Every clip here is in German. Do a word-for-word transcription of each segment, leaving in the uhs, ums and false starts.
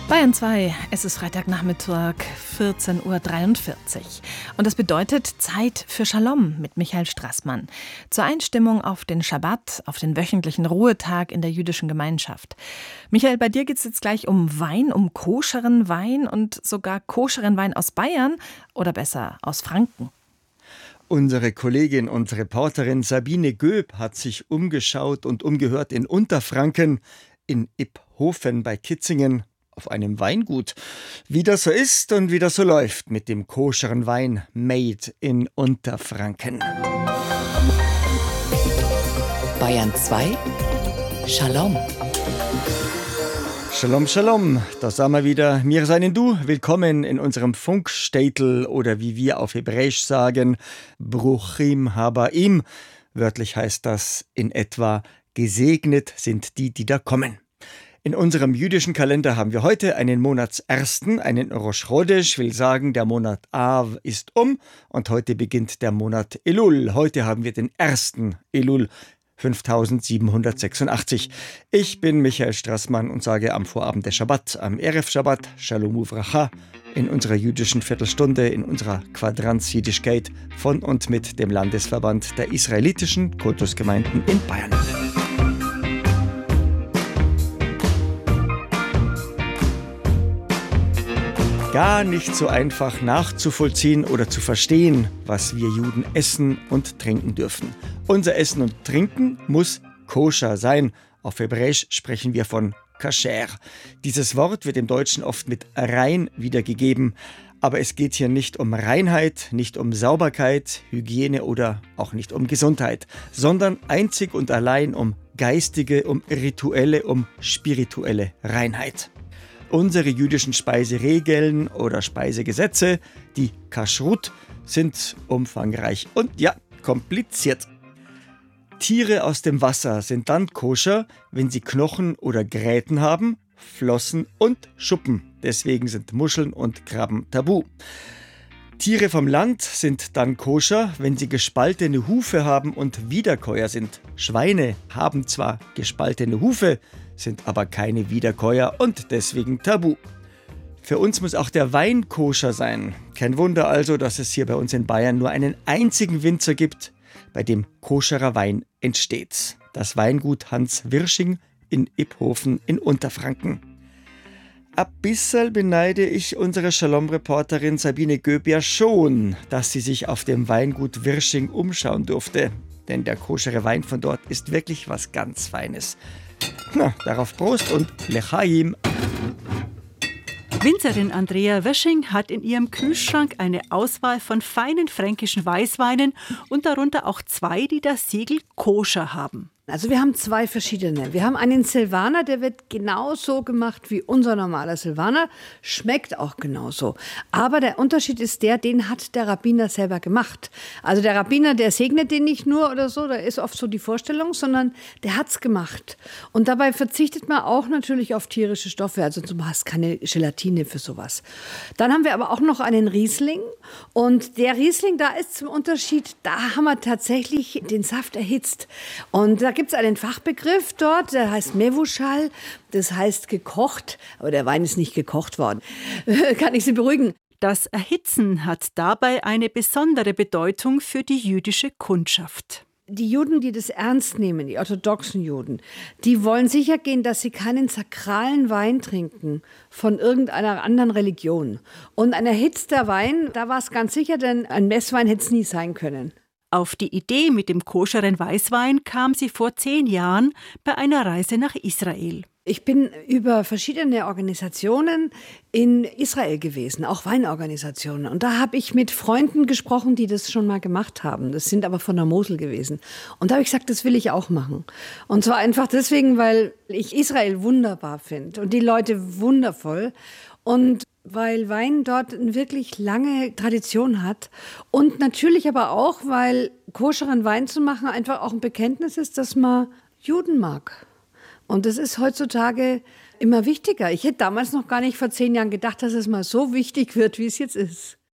Bayern zwei, es ist Freitagnachmittag, vierzehn Uhr dreiundvierzig. Und das bedeutet Zeit für Shalom mit Michael Strassmann. Zur Einstimmung auf den Schabbat, auf den wöchentlichen Ruhetag in der jüdischen Gemeinschaft. Michael, bei dir geht es jetzt gleich um Wein, um koscheren Wein und sogar koscheren Wein aus Bayern oder besser aus Franken. Unsere Kollegin und Reporterin Sabine Göb hat sich umgeschaut und umgehört in Unterfranken, in Iphofen bei Kitzingen, auf einem Weingut. Wie das so ist und wie das so läuft mit dem koscheren Wein Made in Unterfranken. Bayern zwei, Shalom. Shalom, Shalom, da sind wir wieder. Mir seinen Du, willkommen in unserem Funkstädtel oder wie wir auf Hebräisch sagen, Bruchim Habaim. Wörtlich heißt das in etwa, gesegnet sind die, die da kommen. In unserem jüdischen Kalender haben wir heute einen Monatsersten, einen Rosh Chodesh, will sagen, der Monat Av ist um und heute beginnt der Monat Elul. Heute haben wir den ersten Elul fünftausendsiebenhundertsechsundachtzig. Ich bin Michael Strassmann und sage am Vorabend der Schabbat, am Erev Shabbat, Shalom Uvracha, in unserer jüdischen Viertelstunde, in unserer Quadranz Jiddischkeit von und mit dem Landesverband der israelitischen Kultusgemeinden in Bayern. Gar nicht so einfach nachzuvollziehen oder zu verstehen, was wir Juden essen und trinken dürfen. Unser Essen und Trinken muss koscher sein. Auf Hebräisch sprechen wir von kasher. Dieses Wort wird im Deutschen oft mit rein wiedergegeben. Aber es geht hier nicht um Reinheit, nicht um Sauberkeit, Hygiene oder auch nicht um Gesundheit, sondern einzig und allein um geistige, um rituelle, um spirituelle Reinheit. Unsere jüdischen Speiseregeln oder Speisegesetze, die Kashrut, sind umfangreich und ja, kompliziert. Tiere aus dem Wasser sind dann koscher, wenn sie Knochen oder Gräten haben, Flossen und Schuppen. Deswegen sind Muscheln und Krabben tabu. Tiere vom Land sind dann koscher, wenn sie gespaltene Hufe haben und Wiederkäuer sind. Schweine haben zwar gespaltene Hufe, sind aber keine Wiederkäuer und deswegen tabu. Für uns muss auch der Wein koscher sein. Kein Wunder also, dass es hier bei uns in Bayern nur einen einzigen Winzer gibt, bei dem koscherer Wein entsteht. Das Weingut Hans Wirsching in Iphofen in Unterfranken. Ein bisschen beneide ich unsere Shalom-Reporterin Sabine Göb ja schon, dass sie sich auf dem Weingut Wirsching umschauen durfte. Denn der koschere Wein von dort ist wirklich was ganz Feines. Na, darauf Prost und Lechaim. Winzerin Andrea Wirsching hat in ihrem Kühlschrank eine Auswahl von feinen fränkischen Weißweinen und darunter auch zwei, die das Siegel koscher haben. Also wir haben zwei verschiedene. Wir haben einen Silvaner, der wird genauso gemacht wie unser normaler Silvaner, schmeckt auch genauso. Aber der Unterschied ist der, den hat der Rabbiner selber gemacht. Also der Rabbiner, der segnet den nicht nur oder so, da ist oft so die Vorstellung, sondern der hat's gemacht. Und dabei verzichtet man auch natürlich auf tierische Stoffe, also du hast keine Gelatine für sowas. Dann haben wir aber auch noch einen Riesling und der Riesling, da ist zum Unterschied, da haben wir tatsächlich den Saft erhitzt. Und da gibt es einen Fachbegriff dort, der heißt Mevushal, das heißt gekocht, aber der Wein ist nicht gekocht worden. Kann ich Sie beruhigen? Das Erhitzen hat dabei eine besondere Bedeutung für die jüdische Kundschaft. Die Juden, die das ernst nehmen, die orthodoxen Juden, die wollen sicher gehen, dass sie keinen sakralen Wein trinken von irgendeiner anderen Religion. Und ein erhitzter Wein, da war es ganz sicher, denn ein Messwein hätte es nie sein können. Auf die Idee mit dem koscheren Weißwein kam sie vor zehn Jahren bei einer Reise nach Israel. Ich bin über verschiedene Organisationen in Israel gewesen, auch Weinorganisationen. Und da habe ich mit Freunden gesprochen, die das schon mal gemacht haben. Das sind aber von der Mosel gewesen. Und da habe ich gesagt, das will ich auch machen. Und zwar einfach deswegen, weil ich Israel wunderbar finde und die Leute wundervoll. Und weil Wein dort eine wirklich lange Tradition hat und natürlich aber auch, weil koscheren Wein zu machen einfach auch ein Bekenntnis ist, dass man Juden mag. Und das ist heutzutage immer wichtiger. Ich hätte damals noch gar nicht vor zehn Jahren gedacht, dass es mal so wichtig wird, wie es jetzt ist.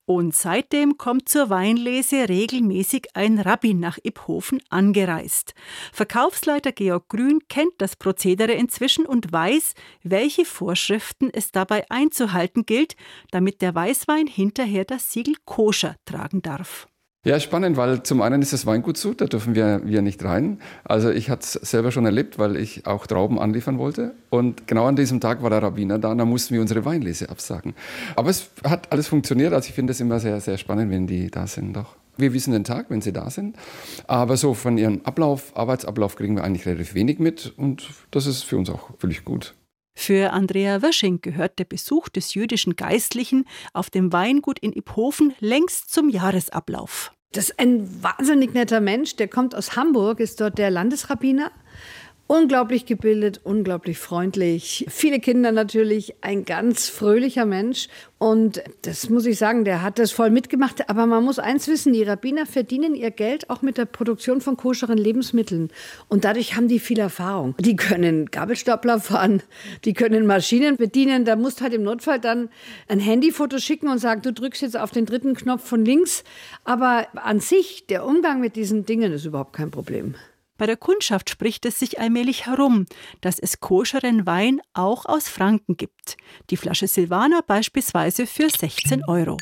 Und seitdem kommt zur Weinlese regelmäßig ein Rabbin nach Iphofen angereist. Verkaufsleiter Georg Grün kennt das Prozedere inzwischen und weiß, welche Vorschriften es dabei einzuhalten gilt, damit der Weißwein hinterher das Siegel Koscher tragen darf. Ja, spannend, weil zum einen ist das Weingut zu, da dürfen wir, wir nicht rein. Also ich hatte es selber schon erlebt, weil ich auch Trauben anliefern wollte. Und genau an diesem Tag war der Rabbiner da und da mussten wir unsere Weinlese absagen. Aber es hat alles funktioniert, also ich finde es immer sehr, sehr spannend, wenn die da sind doch. Wir wissen den Tag, wenn sie da sind. Aber so von ihrem Ablauf, Arbeitsablauf kriegen wir eigentlich relativ wenig mit und das ist für uns auch völlig gut. Für Andrea Wirsching gehört der Besuch des jüdischen Geistlichen auf dem Weingut in Iphofen längst zum Jahresablauf. Das ist ein wahnsinnig netter Mensch, der kommt aus Hamburg, ist dort der Landesrabbiner. Unglaublich gebildet, unglaublich freundlich. Viele Kinder natürlich, ein ganz fröhlicher Mensch. Und das muss ich sagen, der hat das voll mitgemacht. Aber man muss eins wissen, die Rabbiner verdienen ihr Geld auch mit der Produktion von koscheren Lebensmitteln. Und dadurch haben die viel Erfahrung. Die können Gabelstapler fahren, die können Maschinen bedienen. Da musst halt im Notfall dann ein Handyfoto schicken und sagen, du drückst jetzt auf den dritten Knopf von links. Aber an sich, der Umgang mit diesen Dingen ist überhaupt kein Problem. Bei der Kundschaft spricht es sich allmählich herum, dass es koscheren Wein auch aus Franken gibt. Die Flasche Silvaner beispielsweise für sechzehn Euro.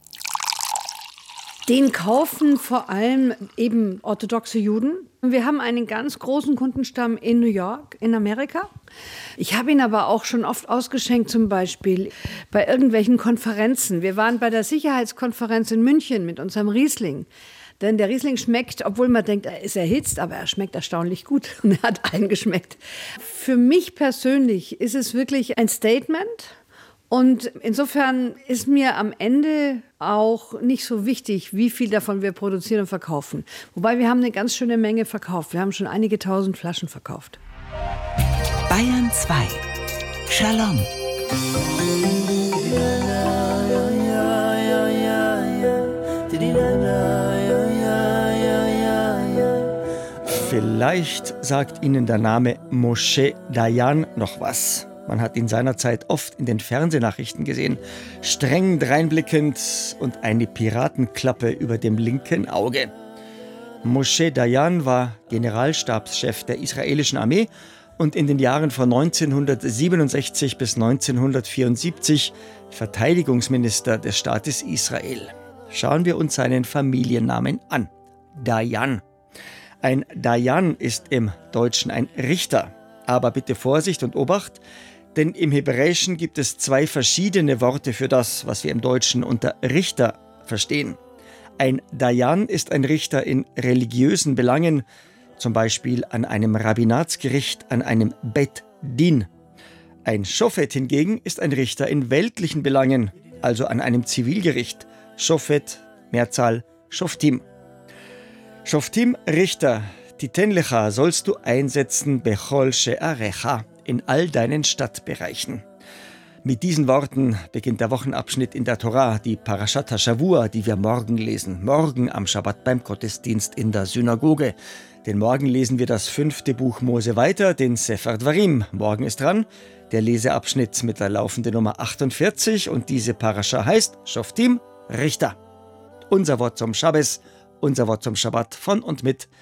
Den kaufen vor allem eben orthodoxe Juden. Wir haben einen ganz großen Kundenstamm in New York, in Amerika. Ich habe ihn aber auch schon oft ausgeschenkt, zum Beispiel bei irgendwelchen Konferenzen. Wir waren bei der Sicherheitskonferenz in München mit unserem Riesling. Denn der Riesling schmeckt, obwohl man denkt, er ist erhitzt, aber er schmeckt erstaunlich gut und er hat allen geschmeckt. Für mich persönlich ist es wirklich ein Statement und insofern ist mir am Ende auch nicht so wichtig, wie viel davon wir produzieren und verkaufen. Wobei wir haben eine ganz schöne Menge verkauft. Wir haben schon einige tausend Flaschen verkauft. Bayern zwei. Shalom. Vielleicht sagt Ihnen der Name Moshe Dayan noch was. Man hat ihn seinerzeit oft in den Fernsehnachrichten gesehen. Streng dreinblickend und eine Piratenklappe über dem linken Auge. Moshe Dayan war Generalstabschef der israelischen Armee und in den Jahren von neunzehnhundertsiebenundsechzig bis neunzehnhundertvierundsiebzig Verteidigungsminister des Staates Israel. Schauen wir uns seinen Familiennamen an. Dayan. Ein Dayan ist im Deutschen ein Richter. Aber bitte Vorsicht und Obacht, denn im Hebräischen gibt es zwei verschiedene Worte für das, was wir im Deutschen unter Richter verstehen. Ein Dayan ist ein Richter in religiösen Belangen, zum Beispiel an einem Rabbinatsgericht, an einem Bet Din. Ein Schofet hingegen ist ein Richter in weltlichen Belangen, also an einem Zivilgericht. Schofet, Mehrzahl, Schoftim. Schoftim, Richter, Titen lecha sollst du einsetzen bechol she'arecha, in all deinen Stadtbereichen. Mit diesen Worten beginnt der Wochenabschnitt in der Torah, die Parashat HaShavua, die wir morgen lesen. Morgen am Schabbat beim Gottesdienst in der Synagoge. Denn morgen lesen wir das fünfte Buch Mose weiter, den Sefer Dvarim. Morgen ist dran der Leseabschnitt mit der laufenden Nummer achtundvierzig und diese Parascha heißt Schoftim, Richter. Unser Wort zum Schabbes, unser Wort zum Schabbat von und mit